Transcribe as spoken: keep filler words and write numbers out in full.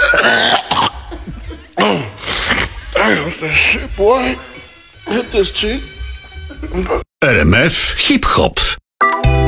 Damn, what that shit, boy. Hit this cheek. R M F Hip Hop.